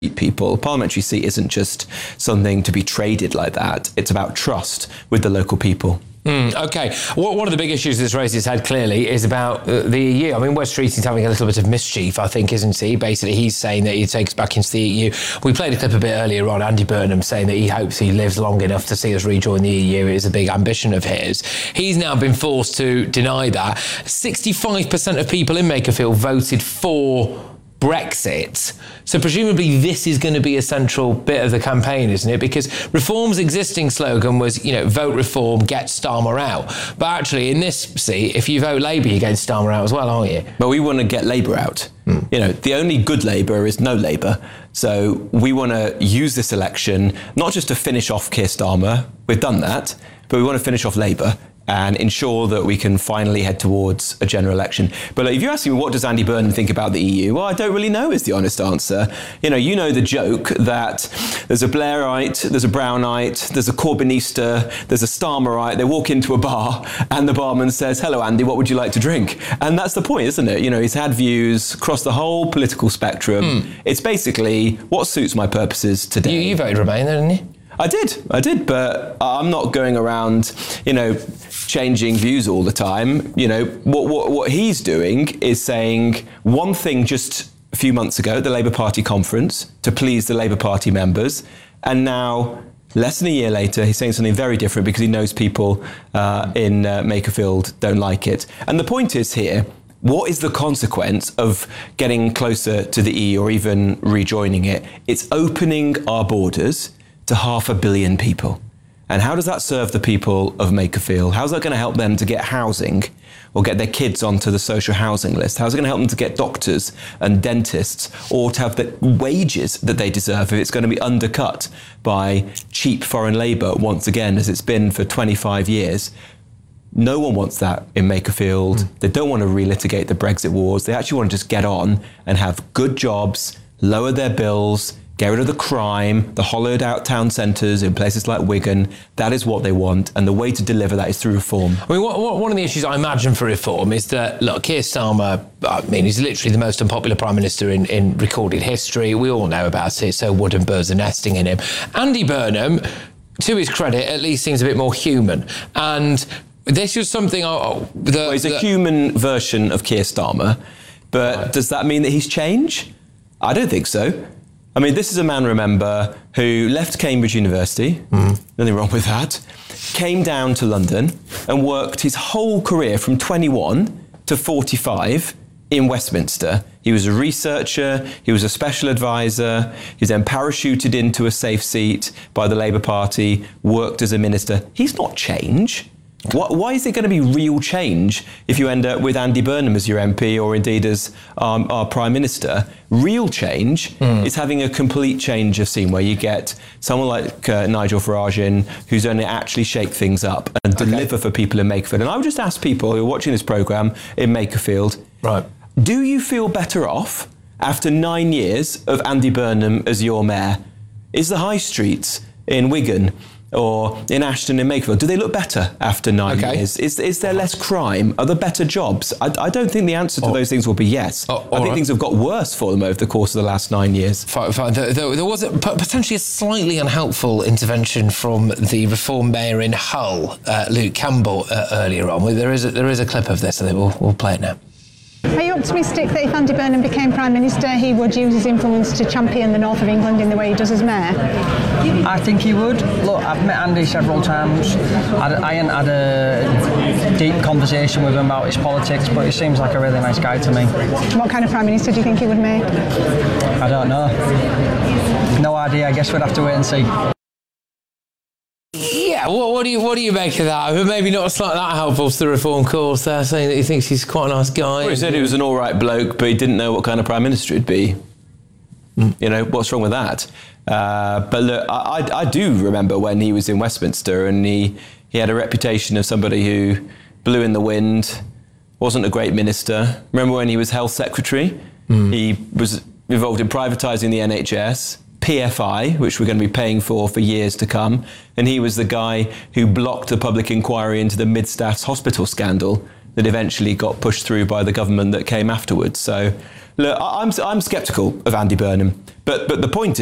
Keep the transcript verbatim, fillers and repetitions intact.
people. A parliamentary seat isn't just something to be traded like that. It's about trust with the local people. Mm, OK. Well, one of the big issues this race has had, clearly, is about uh, the E U. I mean, Wes Streeting's having a little bit of mischief, I think, isn't he? Basically, he's saying that he takes us back into the E U. We played a clip a bit earlier on, Andy Burnham saying that he hopes he lives long enough to see us rejoin the E U. It is a big ambition of his. He's now been forced to deny that. sixty-five percent of people in Makerfield voted for Brexit. So presumably this is going to be a central bit of the campaign, isn't it? Because Reform's existing slogan was, you know, vote Reform, get Starmer out. But actually in this seat, if you vote Labour, you're getting Starmer out as well, aren't you? But we want to get Labour out. Mm. You know, the only good Labour is no Labour. So we want to use this election, not just to finish off Keir Starmer, we've done that, but we want to finish off Labour and ensure that we can finally head towards a general election. But like, if you're asking me, what does Andy Burnham think about the E U? Well, I don't really know is the honest answer. You know, you know the joke that there's a Blairite, there's a Brownite, there's a Corbynista, there's a Starmerite. They walk into a bar and the barman says, hello, Andy, what would you like to drink? And that's the point, isn't it? You know, he's had views across the whole political spectrum. Mm. It's basically what suits my purposes today. You, you voted Remain, didn't you? I did, I did, but I'm not going around, you know, changing views all the time. You know, what, what, what he's doing is saying one thing just a few months ago at the Labour Party conference to please the Labour Party members, and now, less than a year later, he's saying something very different because he knows people uh, in uh, Makerfield don't like it. And the point is here, what is the consequence of getting closer to the E U or even rejoining it? It's opening our borders to half a billion people. And how does that serve the people of Makerfield? How's that going to help them to get housing or get their kids onto the social housing list? How's it going to help them to get doctors and dentists or to have the wages that they deserve if it's going to be undercut by cheap foreign labour once again, as it's been for twenty-five years? No one wants that in Makerfield. Mm. They don't want to relitigate the Brexit wars. They actually want to just get on and have good jobs, lower their bills, get rid of the crime, the hollowed out town centres in places like Wigan. That is what they want. And the way to deliver that is through reform. I mean, what, what, one of the issues I imagine for reform is that, look, Keir Starmer, I mean, he's literally the most unpopular Prime Minister in, in recorded history. We all know about it, so wooden birds are nesting in him. Andy Burnham, to his credit, at least seems a bit more human. And this was something... Oh, the, well, he's the, a human version of Keir Starmer, but right. Does that mean that he's changed? I don't think so. I mean, this is a man, remember, who left Cambridge University, mm. nothing wrong with that, came down to London and worked his whole career from twenty-one to forty-five in Westminster. He was a researcher, he was a special advisor, he was then parachuted into a safe seat by the Labour Party, worked as a minister. He's not changed. Why is it going to be real change if you end up with Andy Burnham as your M P or indeed as um, our Prime Minister? Real change mm. is having a complete change of scene where you get someone like uh, Nigel Farage in who's going to actually shake things up and okay. deliver for people in Makerfield. And I would just ask people who are watching this programme in Makerfield, right. do you feel better off after nine years of Andy Burnham as your mayor? Is the high streets in Wigan or in Ashton in Makerfield, do they look better after nine okay. years? Is is there less crime? Are there better jobs? I, I don't think the answer to oh. those things will be yes. Oh, I think right. things have got worse for them over the course of the last nine years. Fine, fine. There, there was a, potentially a slightly unhelpful intervention from the Reform Mayor in Hull, uh, Luke Campbell, uh, earlier on. There is a, there is a clip of this, I think we'll, we'll play it now. Are you optimistic that if Andy Burnham became Prime Minister, he would use his influence to champion the north of England in the way he does as Mayor? I think he would. Look, I've met Andy several times. I, I haven't had a deep conversation with him about his politics, but he seems like a really nice guy to me. What kind of Prime Minister do you think he would make? I don't know. No idea. I guess we'd have to wait and see. Yeah, what, what do you what do you make of that? Maybe not like that helpful to the reform cause there, saying that he thinks he's quite a nice guy. Well, he said he was an all right bloke, but he didn't know what kind of Prime Minister he'd be. Mm. You know, what's wrong with that? Uh, but look, I, I, I do remember when he was in Westminster and he, he had a reputation of somebody who blew in the wind, wasn't a great minister. Remember when he was Health Secretary? Mm. He was involved in privatising the N H S. P F I, which we're going to be paying for for years to come. And he was the guy who blocked the public inquiry into the Mid-Staffs hospital scandal that eventually got pushed through by the government that came afterwards. So, look, I- I'm I'm sceptical of Andy Burnham, but but the point is.